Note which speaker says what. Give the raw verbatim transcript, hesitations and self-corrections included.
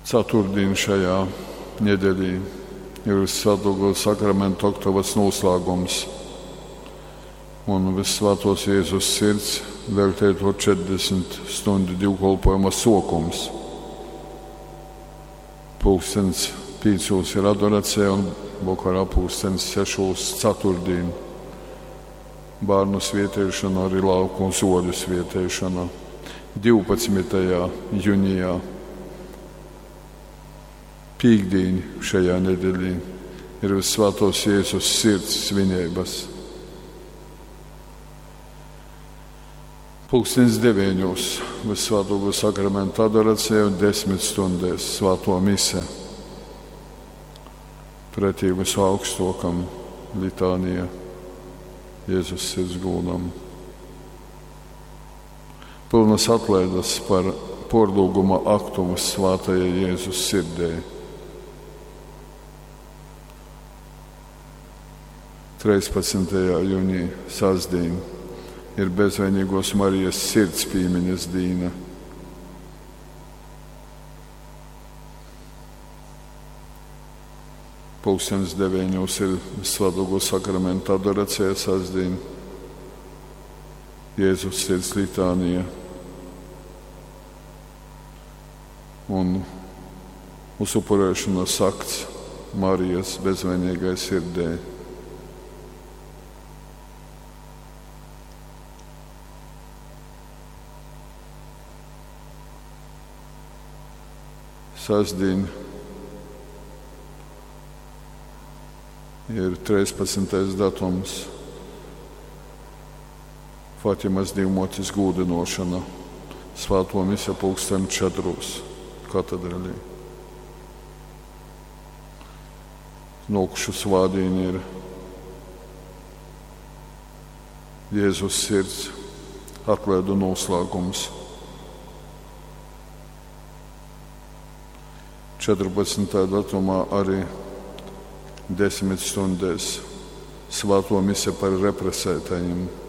Speaker 1: Ceturtdiena šajā nedēļā ir Svētā Goda sakramenta oktavas noslēgums. Un Visvētos Jēzus sirds veltīto četrdesmit stundu divkolpojuma sokums. Pulkstens pīcos ir adoracija un vakarā pulkstens sešos ceturtdien. Bērnu svietēšana, arī lauku un soļu svietēšana. divpadsmitajā jūnijā pīkdien šajā nedēļā ir Visvētos Jēzus sirds svinības. Pulkstens deviņos Visvētā Goda sakramenta adoracija un desmit stundēs svēto mise. Pretī visu augstokam litānija Jēzus sirds gūdam. Pilnas atlaides par porlūguma aktumu svētajai Jēzus sirdē. trīspadsmitajā jūnijā sasdien ir bezvainīgos Marijas sirds pīmiņas dīna. Pulkstens deviņos ir Svētā Goda sakramenta adoracija sasdien. Jēzus sirds litānija un uzupurēšanas akts Marijas bezvainīgai sirdē. Sasdien ir trīspadsmitais datums. Fatimas divmotes gūdinošana, svēto mise pulksten četros katedrālī. Nokšu svādīni ir Jēzus sirds atlaidu noslēgums. četrpadsmitajā datumā arī desmit stundēs svēto mise par represētajiem.